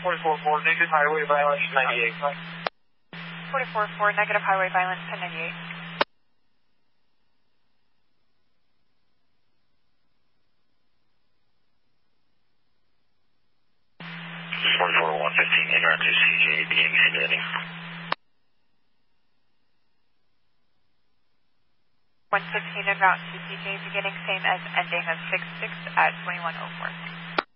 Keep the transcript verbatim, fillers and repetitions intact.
forty-four four, negative highway violence ninety-eight. forty-four four, negative highway violence ten ninety-eight. forty-four one fifteen, in route to C J, beginning same heading. one fifteen en route to C J, beginning same as ending of six six at twenty-one oh four.